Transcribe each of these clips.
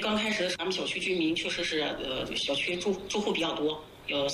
刚开始咱们小区居民确实是小区住户比较多，有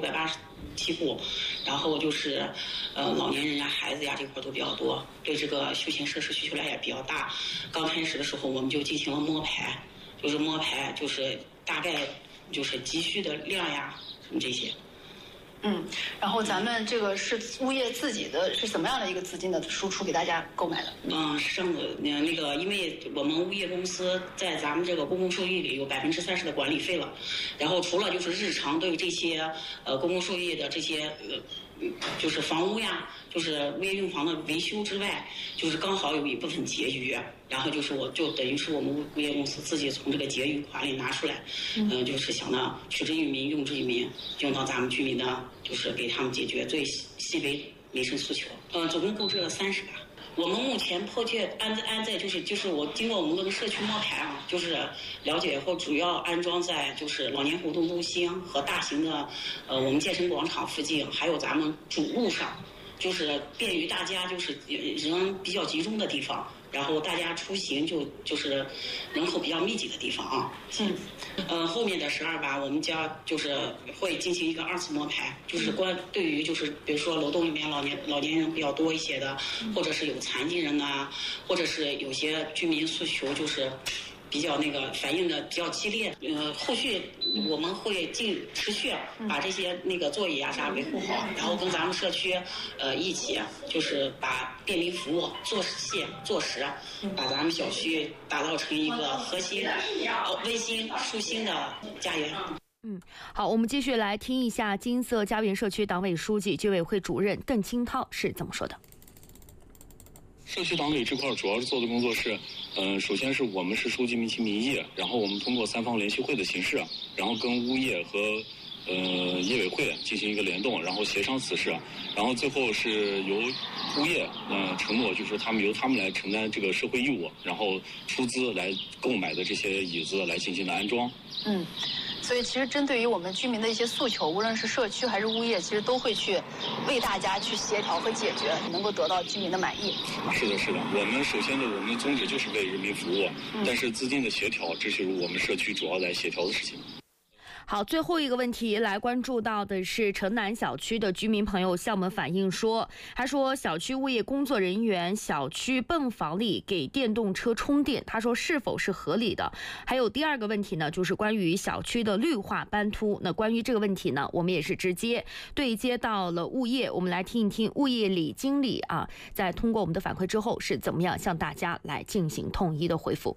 3587户，然后就是老年人呀、孩子呀这块都比较多，对这个休闲设施需求量也比较大。刚开始的时候我们就进行了摸排，就是大概就是急需的量呀什么这些。 然后咱们这个是物业自己的，是怎么样的一个资金的输出给大家购买的？ 是这样的，那个因为我们物业公司在咱们这个公共收益里有30%的管理费了，然后除了就是日常对这些公共收益的这些就是房屋呀，就是物业用房的维修之外，就是刚好有一部分结余，然后就是我就等于是我们物业公司自己从这个结余款里拿出来，就是想呢取之于民用之于民，用到咱们居民的，就是给他们解决最细微民生诉求。总共购置了30把。我们目前迫切安在就是我经过我们这个社区摸排啊，就是了解后主要安装在就是老年活动中心和大型的我们健身广场附近，还有咱们主路上，就是便于大家就是人比较集中的地方，然后大家出行就是人口比较密集的地方啊。后面的12把我们将就是会进行一个2次摸排，就是对于就是比如说楼栋里面老年人比较多一些的，或者是有残疾人呐，或者是有些居民诉求就是比较那个反映的比较激烈，后续我们会持续把这些那个座椅啊啥维护好，然后跟咱们社区一起就是把便民服务做实，把咱们小区打造成一个和谐、温馨、舒心的家园。 好，我们继续来听一下金色家园社区党委书记、居委会主任邓清涛是怎么说的。 社区党委这块主要是做的工作是，首先是我们是收集民情民意，然后我们通过3方联席会的形式，然后跟物业和业委会进行一个联动，然后协商此事，然后最后是由物业承诺，就是由他们来承担这个社会义务，然后出资来购买的这些椅子来进行的安装。 所以其实针对于我们居民的一些诉求，无论是社区还是物业，其实都会去为大家去协调和解决，能够得到居民的满意。 是的，我们首先我们的宗旨就是为人民服务，但是资金的协调，这是我们社区主要来协调的事情。 好，最后一个问题来关注到的是城南小区的居民朋友向我们反映说，他说小区物业工作人员小区泵房里给电动车充电，他说是否是合理的？还有第二个问题呢，就是关于小区的绿化斑秃。那关于这个问题呢，我们也是直接对接到了物业，我们来听一听物业李经理啊，在通过我们的反馈之后是怎么样向大家来进行统一的回复。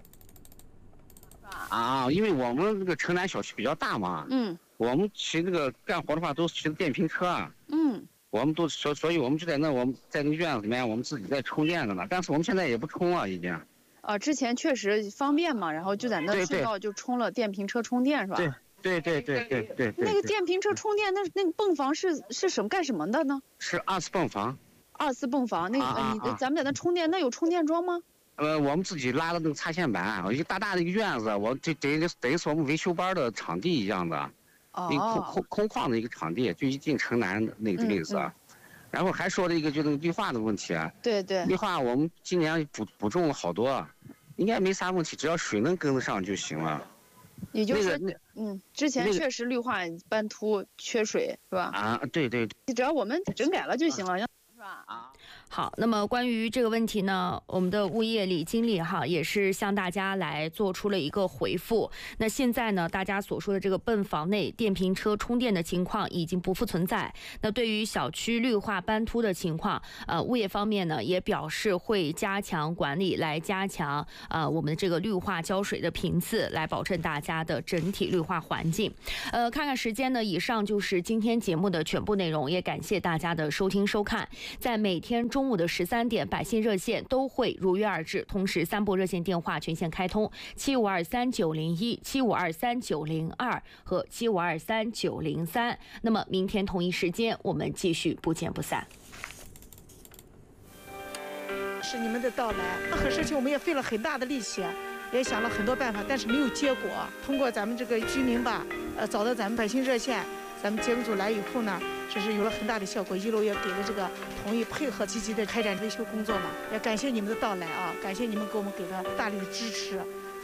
因为我们这个城南小区比较大嘛，我们骑这个干活的话都骑电瓶车啊，我们都所以我们就在我们在那个院子里面，我们自己在充电的呢，但是我们现在也不充了已经。 之前确实方便嘛，然后就在那隧道就充了电瓶车充电是吧？ 对。 那个电瓶车充电，那个泵房是什么干什么的呢？ 是2次泵房。 2次泵房，那个咱们在那充电，那有充电桩吗？ 我们自己拉了那个插线板，一个大的一个院子，我这等于是我们维修班的场地一样的，一个空旷的一个场地，就一进城南那个位置。然后还说了一个就是绿化的问题啊， 对， 绿化我们今年补种了好多，应该没啥问题，只要水能跟得上就行了。 也就是说，之前确实绿化斑秃缺水是吧？ 对， 只要我们整改了就行了。是吧？好，那么关于这个问题呢，我们的物业李经理也是向大家来做出了一个回复。那现在呢，大家所说的这个泵房内电瓶车充电的情况已经不复存在。那对于小区绿化斑秃的情况，物业方面呢也表示会加强管理，来加强我们的这个绿化浇水的频次，来保证大家的整体绿化环境。看看时间呢，以上就是今天节目的全部内容，也感谢大家的收听收看。在每天中午的13点，百姓热线都会如约而至，同时3部热线电话全线开通，7523-901、7523-902和7523-903。那么明天同一时间，我们继续不见不散。 是你们的到来，和社区我们也费了很大的力气，也想了很多办法，但是没有结果。通过咱们这个居民吧，找到咱们百姓热线，咱们节目组来以后呢，这是有了很大的效果，一楼也给了这个同意配合，积极的开展维修工作嘛。也感谢你们的到来啊，感谢你们给我们给了大力的支持。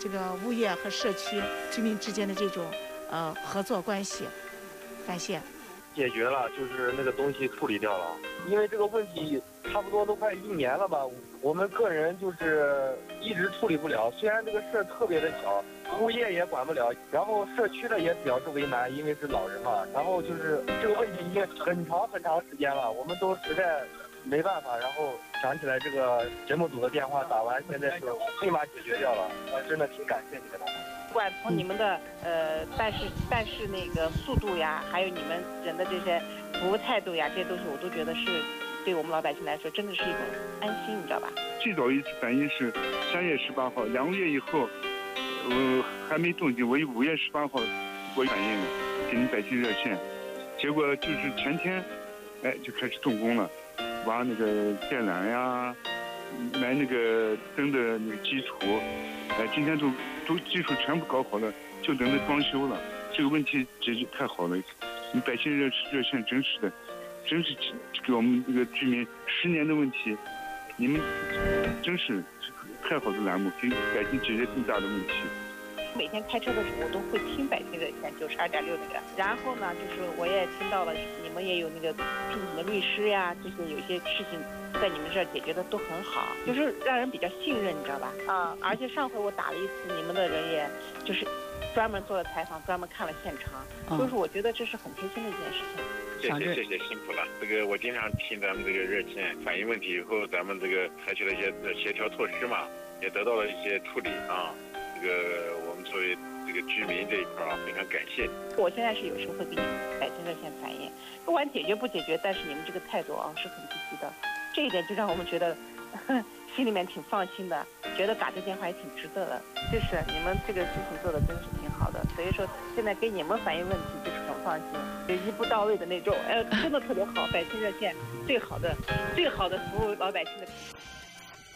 这个物业和社区居民之间的这种合作关系。感谢。 解决了，就是那个东西处理掉了，因为这个问题差不多都快1年了吧，我们个人就是一直处理不了。虽然这个事儿特别的小，物业也管不了，然后社区的也表示为难，因为是老人嘛。然后就是这个问题已经很长时间了，我们都实在没办法。然后想起来这个节目组的电话打完，现在是立马解决掉了，真的挺感谢你们的。 不管从你们的办事那个速度呀，还有你们人的这些服务态度呀，这些东西我都觉得是对我们老百姓来说真的是一种安心，你知道吧？ 最早一次反应是3月18号，2个月以后，还没动静，我5月18号我反映了给你百姓热线，结果就是前天，就开始动工了，挖那个电缆呀，埋那个灯的那个基础，今天都技术全部搞好了，就等着装修了。这个问题解决太好了，你百姓热线真是给我们这个居民10年的问题，你们真是太好的栏目，给百姓解决最大的问题。 每天开车的时候，我都会听百姓热线92.6那个，然后呢，就是我也听到了你们也有那个聘请的律师呀，这些有些事情在你们这儿解决的都很好，就是让人比较信任，你知道吧？而且上回我打了一次，你们的人也就是专门做了采访，专门看了现场，就是我觉得这是很贴心的一件事情。 谢谢，辛苦了。这个我经常听咱们这个热线反映问题以后，咱们这个采取了一些协调措施嘛，也得到了一些处理啊。这个我们作为这个居民这一块非常感谢。我现在是有时候会给你百姓热线反映，不管解决不解决，但是你们这个态度是很积极的，这一点就让我们觉得心里面挺放心的，觉得打这电话也挺值得的。就是你们这个事情做的真是挺好的，所以说现在给你们反映问题就是很放心，就一步到位的那种，真的特别好。百姓热线最好的服务老百姓的平台。